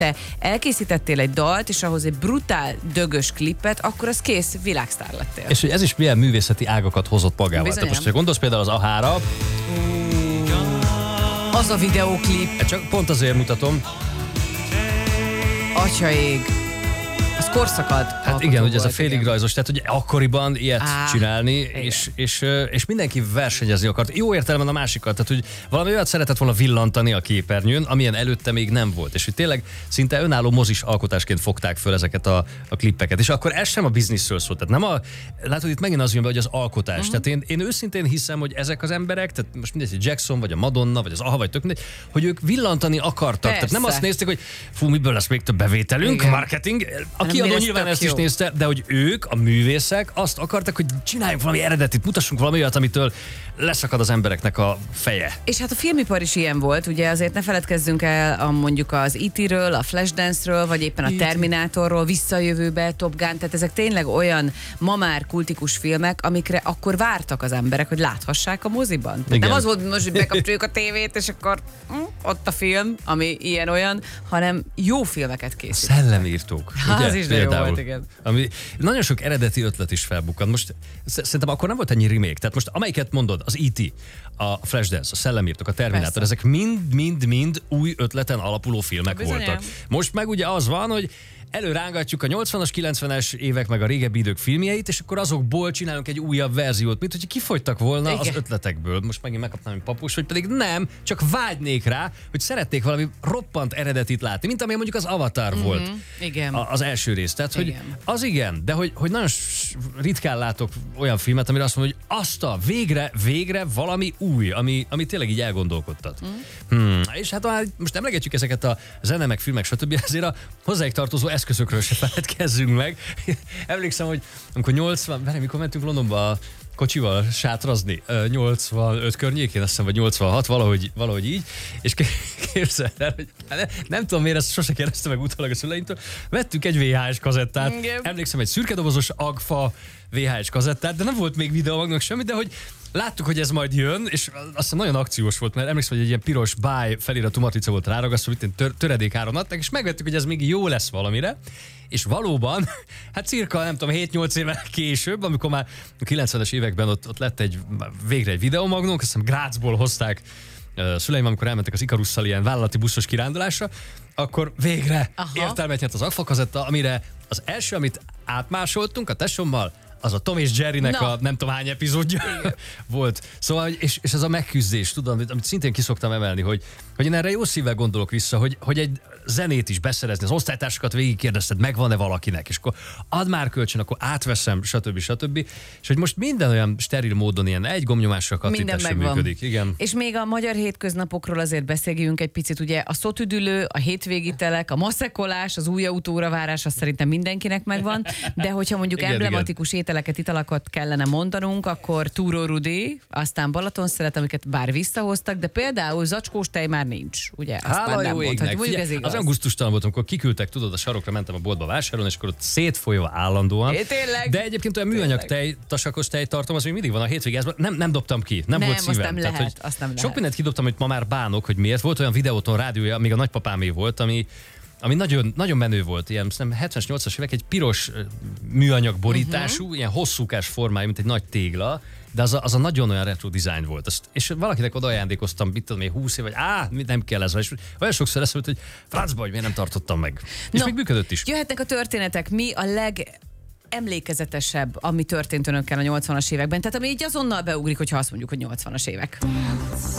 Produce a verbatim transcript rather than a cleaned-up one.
te elkészítettél egy dalt, és ahhoz egy brutál, dögös klipet, akkor az kész, világsztár lettél. És hogy ez is milyen művészeti ágakat hozott magával. Bizonyám. Tehát most, ha gondolsz például az Ahára, Az a videóklip, csak pont azért mutatom, atyaég, az korszakad. hát igen, hogy ez a félig rajzos, tehát hogy akkoriban ilyet Á, csinálni, igen. és, és, és mindenki versenyezni akart. Jó értelemben a másikat, tehát hogy valami olyat szeretett volna villantani a képernyőn, amilyen előtte még nem volt. És hogy tényleg szinte önálló mozis alkotásként fogták föl ezeket a, a klippeket. És akkor ez sem a bizniszről szólt. Tehát nem a, látod, itt megint az jön be, hogy az alkotás. Uh-huh. Tehát én, én őszintén hiszem, hogy ezek az emberek, tehát most mindegy, hogy Jackson, vagy a Madonna, vagy az Aha, vagy tök mindegy, hogy ők villantani akartak. Persze. Tehát nem azt nézték, hogy fú, miből lesz még több bevételünk, Igen. marketing. A Nem, kiadó ez nyilván tök ezt is jó. nézte, de hogy ők, a művészek azt akartak, hogy csináljunk valami eredetit, mutassunk valami olyat, amitől leszakad az embereknek a feje. És hát a filmipar is ilyen volt, ugye azért ne feledkezzünk el a, mondjuk az í té-ről, a Flashdance-ről, vagy éppen a Terminátorról, Visszajövőbe, Top Gun, tehát ezek tényleg olyan ma már kultikus filmek, amikre akkor vártak az emberek, hogy láthassák a moziban. Tehát Igen. nem az volt, hogy most hogy bekapcsoljuk a tévét, és akkor hm, ott a film, ami ilyen-olyan, hanem jó filmeket készít. Szellemírtók. Hát, ugye? az is de jó Például. volt, igen. Ami, nagyon sok eredeti ötlet is felbukkant. Most sz- szerintem akkor nem volt ennyi remake. Tehát most amelyiket mondod, az í té, a Flashdance, a Szellemírtók, a Terminátor, Persze. ezek mind-mind-mind új ötleten alapuló filmek Bizonyám. voltak. Most meg ugye az van, hogy előrángatjuk a nyolcvanas, kilencvenes évek meg a régebbi idők filmjeit, és akkor azokból csinálunk egy újabb verziót, mint hogy kifogytak volna Igen. az ötletekből. Most megint megkapnám egy papus, vagy pedig nem, csak vágynék rá, hogy szeretnék valami roppant eredetit látni, mint amilyen mondjuk az Avatar mm-hmm. volt. Igen. A- az első rész. Tehát, hogy Igen. az igen, de hogy, hogy nagyon s- ritkán látok olyan filmet, amire azt mondom, hogy azt a végre, végre valami új, ami, ami tényleg így elgondolkodtat. Mm. Hmm. És hát ha most emlegetjük ezeket a zene, meg filmek, stb. Ezért a hozzájuk tartozó eszközökről se feledkezzünk meg. Emlékszem, hogy amikor nyolcvan, várj, mikor mentünk Londonba a kocsival sátrazni, nyolcvanöt környékén, azt hiszem, vagy nyolcvanhat, valahogy, valahogy így, és képzeld el, hogy nem, nem tudom miért, ezt sose kérdezte meg utólag a szüleimtől, vettük egy vé há es kazettát, Igen. emlékszem, egy szürke dobozos agfa vé há es kazettát, de nem volt még videómagnak semmi, de hogy láttuk, hogy ez majd jön, és azt hiszem nagyon akciós volt, mert emlékszem, hogy egy ilyen piros buy feliratú matrica volt ráragasztva, itt tör, töredékáron adták, és megvettük, hogy ez még jó lesz valamire, és valóban, hát cirka, nem tudom, hét-nyolc évvel később, amikor már a kilencvenes években ott, ott lett egy, végre egy videómagnónk, azt hiszem Grazból hozták uh, szüleim, amikor elmentek az Ikarusszal ilyen vállalati buszos kirándulásra, akkor végre Aha. értelmet nyert az agfa kazetta, amire az első, amit átmásoltunk a tesómmal, az a Tom és Jerrynek Na. a nem tudom hány epizódja volt. Szóval, és, és ez a megküzdés, tudom, amit, amit szintén kiszoktam emelni, hogy, hogy én erre jó szívvel gondolok vissza, hogy, hogy egy zenét is beszerezni, az osztálytársakat végigkérdezted, megvan-e valakinek, és akkor add már kölcsön, akkor átveszem, stb. stb. És hogy most minden olyan steril módon ilyen egy gombnyomásra Minden kattintásra megvan. működik. Igen. És még a magyar hétköznapokról azért beszéljünk egy picit, ugye a szotüdülő, a hétvégi telek, a maszekolás, az új autóra várás, az szerintem mindenkinek megvan, de hogyha mondjuk Igen, emblematikus ételeket, italakat kellene mondanunk, akkor Túró Rudi, aztán Balatonszeret, amiket bár visszahoztak, de például zacskós tej már nincs, ugye? Azt már Hála nem jó mondhatjuk. égnek. Mondjuk ez Figyelj, igaz. az olyan gusztustalan volt, amikor kiküldtek, tudod, a sarokra mentem a boltba vásárolni, és akkor ott szétfolyva állandóan. É, tényleg? De egyébként olyan műanyag tej, tasakos tej tartom, az még mindig van a hétvégezben. Nem, nem dobtam ki, nem, Nem, volt azt szívem. nem Tehát, lehet, hogy azt nem lehet. sok mindent kidobtam, amit ma már bánok, hogy miért. Volt olyan videóton, rádiója, még a nagypapámé volt, ami ami nagyon, nagyon menő volt, ilyen hetvenes, nyolcvanas évek, egy piros ö, műanyag borítású, uh-huh. ilyen hosszúkás formájú, mint egy nagy tégla, de az a, az a nagyon olyan retro design volt. Azt, és valakinek oda ajándékoztam, mit tudom, még húsz év, vagy á, nem kell ez. És olyan sokszor eszembe, hogy francba, hogy miért nem tartottam meg. És No, még működött is. Jöhetnek a történetek. Mi a leg emlékezetesebb, ami történt önökkel a nyolcvanas években? Tehát ami így azonnal beugrik, hogyha azt mondjuk, hogy nyolcvanas évek.